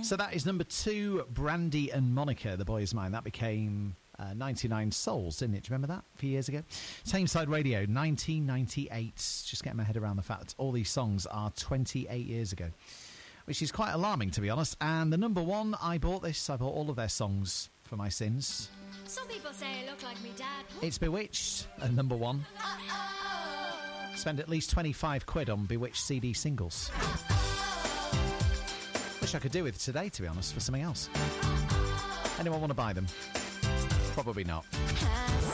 So that is number 2, Brandy and Monica, The Boy Is Mine. That became 99 Souls, didn't it? Do you remember that a few years ago? Tameside Radio, 1998. Just getting my head around the fact that all these songs are 28 years ago, which is quite alarming, to be honest. And the number 1, I bought all of their songs for my sins. Some people say I look like me dad. It's Bewitched at number 1. Spend at least 25 quid on Bewitched CD singles. Wish I could do with today, to be honest, for something else. Anyone want to buy them? Probably not.